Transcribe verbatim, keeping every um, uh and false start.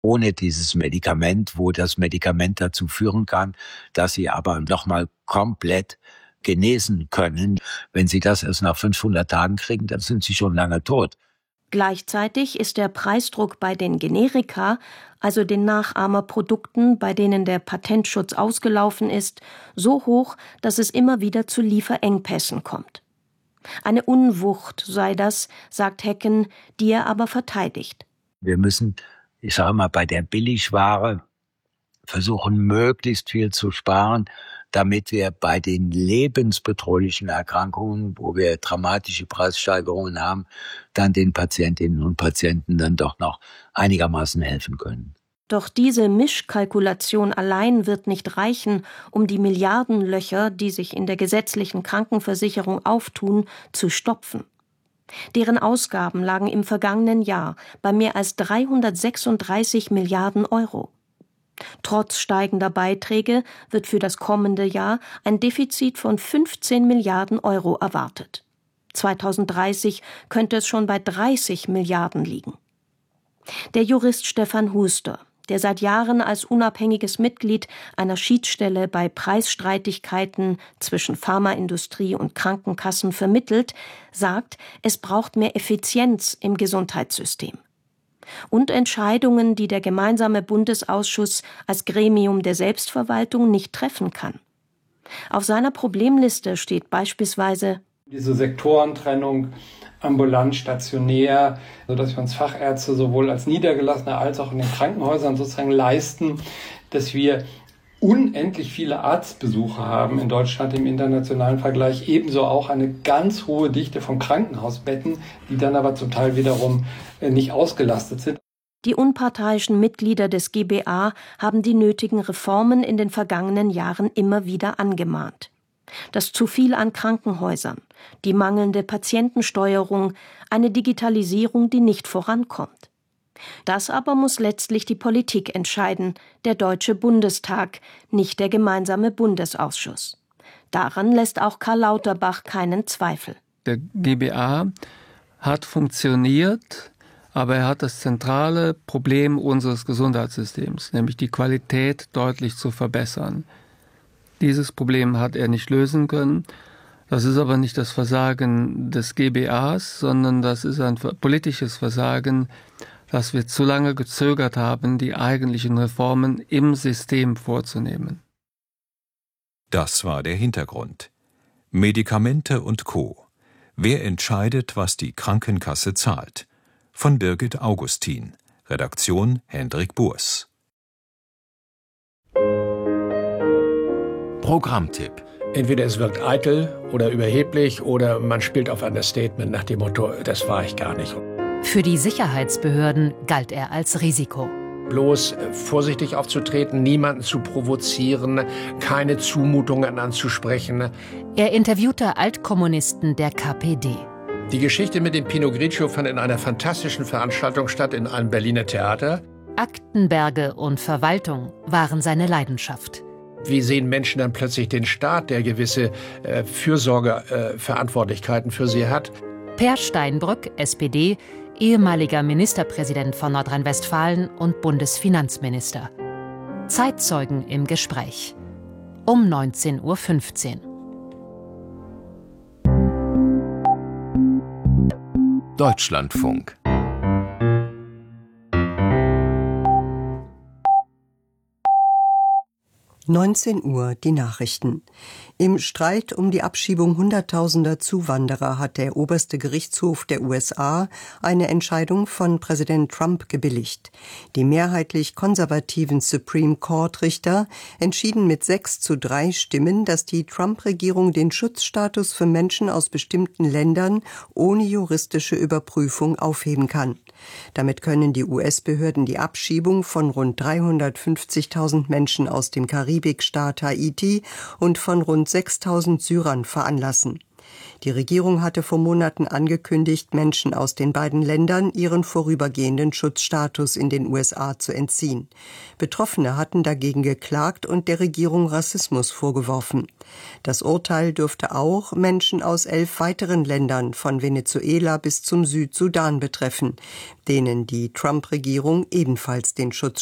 ohne dieses Medikament, wo das Medikament dazu führen kann, dass sie aber nochmal komplett genesen können. Wenn sie das erst nach fünfhundert Tagen kriegen, dann sind sie schon lange tot. Gleichzeitig ist der Preisdruck bei den Generika, also den Nachahmerprodukten, bei denen der Patentschutz ausgelaufen ist, so hoch, dass es immer wieder zu Lieferengpässen kommt. Eine Unwucht sei das, sagt Hecken, die er aber verteidigt. Wir müssen, ich sage mal, bei der Billigware versuchen, möglichst viel zu sparen, damit wir bei den lebensbedrohlichen Erkrankungen, wo wir dramatische Preissteigerungen haben, dann den Patientinnen und Patienten dann doch noch einigermaßen helfen können. Doch diese Mischkalkulation allein wird nicht reichen, um die Milliardenlöcher, die sich in der gesetzlichen Krankenversicherung auftun, zu stopfen. Deren Ausgaben lagen im vergangenen Jahr bei mehr als dreihundertsechsunddreißig Milliarden Euro. Trotz steigender Beiträge wird für das kommende Jahr ein Defizit von fünfzehn Milliarden Euro erwartet. zweitausenddreißig könnte es schon bei dreißig Milliarden liegen. Der Jurist Stefan Huster, der seit Jahren als unabhängiges Mitglied einer Schiedsstelle bei Preisstreitigkeiten zwischen Pharmaindustrie und Krankenkassen vermittelt, sagt, es braucht mehr Effizienz im Gesundheitssystem. Und Entscheidungen, die der gemeinsame Bundesausschuss als Gremium der Selbstverwaltung nicht treffen kann. Auf seiner Problemliste steht beispielsweise diese Sektorentrennung ambulant, stationär, sodass wir uns Fachärzte sowohl als Niedergelassene als auch in den Krankenhäusern sozusagen leisten, dass wir unendlich viele Arztbesuche haben in Deutschland im internationalen Vergleich, ebenso auch eine ganz hohe Dichte von Krankenhausbetten, die dann aber zum Teil wiederum nicht ausgelastet sind. Die unparteiischen Mitglieder des G B A haben die nötigen Reformen in den vergangenen Jahren immer wieder angemahnt. Das zu viel an Krankenhäusern, die mangelnde Patientensteuerung, eine Digitalisierung, die nicht vorankommt. Das aber muss letztlich die Politik entscheiden, der Deutsche Bundestag, nicht der gemeinsame Bundesausschuss. Daran lässt auch Karl Lauterbach keinen Zweifel. Der G B A hat funktioniert, aber er hat das zentrale Problem unseres Gesundheitssystems, nämlich die Qualität deutlich zu verbessern. Dieses Problem hat er nicht lösen können. Das ist aber nicht das Versagen des G B As, sondern das ist ein politisches Versagen, dass wir zu lange gezögert haben, die eigentlichen Reformen im System vorzunehmen. Das war der Hintergrund. Medikamente und Co. Wer entscheidet, was die Krankenkasse zahlt? Von Birgit Augustin. Redaktion Hendrik Burs. Programmtipp. Entweder es wirkt eitel oder überheblich oder man spielt auf ein Statement nach dem Motto, das war ich gar nicht. Für die Sicherheitsbehörden galt er als Risiko. Bloß vorsichtig aufzutreten, niemanden zu provozieren, keine Zumutungen anzusprechen. Er interviewte Altkommunisten der K P D. Die Geschichte mit dem Pinot Grigio fand in einer fantastischen Veranstaltung statt in einem Berliner Theater. Aktenberge und Verwaltung waren seine Leidenschaft. Wie sehen Menschen dann plötzlich den Staat, der gewisse äh, Fürsorgeverantwortlichkeiten äh, für sie hat? Per Steinbrück, S P D, ehemaliger Ministerpräsident von Nordrhein-Westfalen und Bundesfinanzminister. Zeitzeugen im Gespräch. Um neunzehn Uhr fünfzehn. Deutschlandfunk. neunzehn Uhr die Nachrichten. Im Streit um die Abschiebung hunderttausender Zuwanderer hat der oberste Gerichtshof der U S A eine Entscheidung von Präsident Trump gebilligt. Die mehrheitlich konservativen Supreme Court Richter entschieden mit sechs zu drei Stimmen, dass die Trump-Regierung den Schutzstatus für Menschen aus bestimmten Ländern ohne juristische Überprüfung aufheben kann. Damit können die U S-Behörden die Abschiebung von rund dreihundertfünfzigtausend Menschen aus dem Karibikstaat Haiti und von rund sechstausend Syrern veranlassen. Die Regierung hatte vor Monaten angekündigt, Menschen aus den beiden Ländern ihren vorübergehenden Schutzstatus in den U S A zu entziehen. Betroffene hatten dagegen geklagt und der Regierung Rassismus vorgeworfen. Das Urteil dürfte auch Menschen aus elf weiteren Ländern, von Venezuela bis zum Südsudan betreffen, denen die Trump-Regierung ebenfalls den Schutz